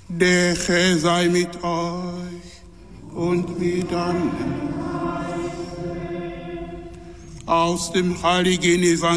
Der Herr sei mit euch und mit allen. Aus dem heiligen Evangelium